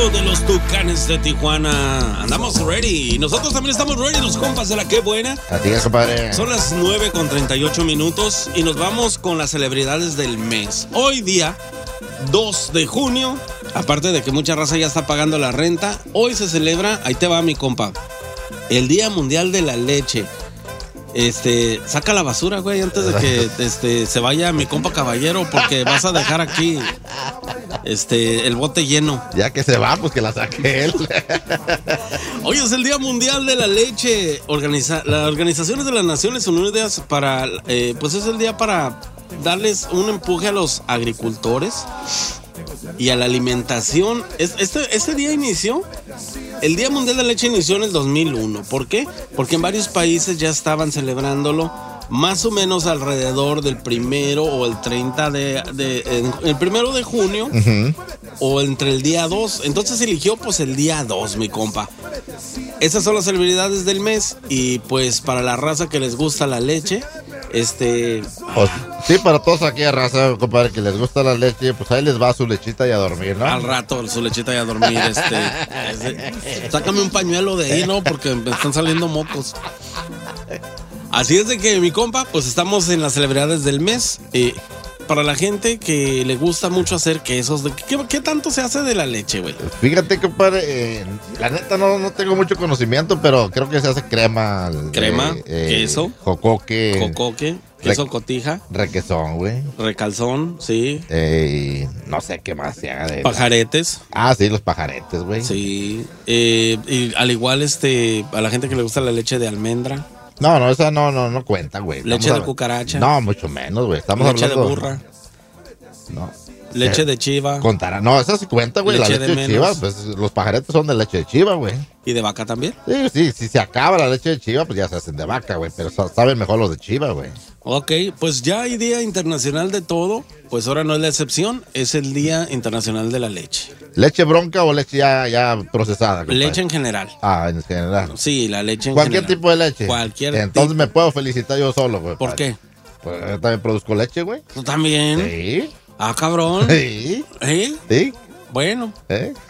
De los Tucanes de Tijuana. Andamos ready. Y nosotros también estamos ready, los compas de la Qué Buena. Así es, compadre. Son las 9:38 y nos vamos con las celebridades del mes. Hoy día, 2 de junio, aparte de que mucha raza ya está pagando la renta, hoy se celebra, ahí te va mi compa, el Día Mundial de la Leche. Saca la basura, güey, antes de que se vaya mi compa caballero, porque vas a dejar aquí el bote lleno. Ya que se va, pues que la saque él. Hoy es el Día Mundial de la Leche. Las organizaciones de las Naciones Unidas pues es el día para darles un empuje a los agricultores y a la alimentación. Este día inició, el Día Mundial de la Leche inició en el 2001. ¿Por qué? Porque en varios países ya estaban celebrándolo más o menos alrededor del 1 o el 30 el 1 de junio, uh-huh, o entre el día 2. Entonces se eligió pues el día 2, mi compa. Esas son las celebridades del mes. Y pues para la raza que les gusta la leche, sí, para todos aquí a raza, compadre, que les gusta la leche, pues ahí les va su lechita y a dormir, ¿no? Al rato su lechita y a dormir. Sácame un pañuelo de ahí, ¿no? Porque me están saliendo mocos. Así es de que, mi compa, pues estamos en las celebridades del mes. Para la gente que le gusta mucho hacer quesos, ¿qué tanto se hace de la leche, güey? Fíjate, compadre, la neta no tengo mucho conocimiento, pero creo que se hace crema. Queso. Jocoque. Queso cotija. Requesón, güey. Recalzón, sí. No sé qué más se haga de... Pajaretes. Ah, sí, los pajaretes, güey. Sí. Y al igual, a la gente que le gusta la leche de almendra. No, esa no cuenta, güey. Leche de cucaracha. No, mucho menos, güey. Estamos leche hablando... de burra. No. Leche de chiva. Contará. No, esa sí cuenta, güey. La leche de chiva, pues los pajaretes son de leche de chiva, güey. ¿Y de vaca también? Sí, si se acaba la leche de chiva, pues ya se hacen de vaca, güey. Pero saben mejor los de chiva, güey. Ok, pues ya hay Día Internacional de todo. Pues ahora no es la excepción. Es el Día Internacional de la Leche. ¿Leche bronca o leche ya procesada, compadre? Leche en general. Ah, en general. Sí, la leche en ¿Cualquier general. tipo de leche? Entonces me puedo felicitar yo solo, güey. ¿Por qué? Pues yo también produzco leche, güey. ¿Tú también? Sí. Ah, cabrón. Sí. ¿Eh? Sí. Bueno.